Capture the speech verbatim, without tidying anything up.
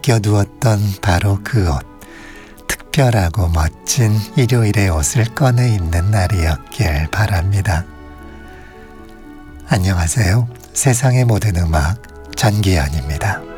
맡겨두었던 바로 그 옷, 특별하고 멋진 일요일의 옷을 꺼내 입는 날이었길 바랍니다. 안녕하세요. 세상의 모든 음악 전기현입니다.